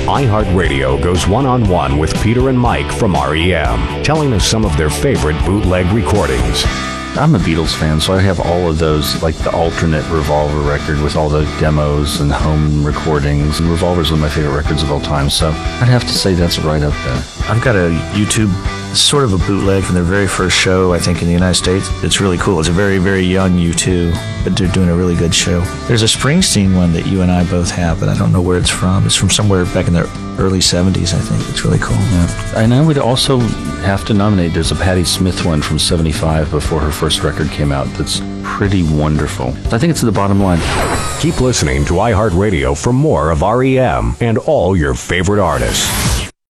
iHeartRadio goes one-on-one with Peter and Mike from REM, telling us some of their favorite bootleg recordings. I'm a Beatles fan, so I have all of those, like the alternate Revolver record with all the demos and home recordings. And Revolver's one of my favorite records of all time, so I'd have to say that's right up there. I've got a YouTube, sort of a bootleg from their very first show, I think, in the United States. It's really cool. It's a very, very young U2, but they're doing a really good show. There's a Springsteen one that you and I both have, but I don't know where it's from. It's from somewhere back in the early 70s, I think. It's really cool. Yeah. And I would also have to nominate, there's a Patti Smith one from 75 before her first record came out that's pretty wonderful. I think it's the bottom line. Keep listening to iHeartRadio for more of REM and all your favorite artists.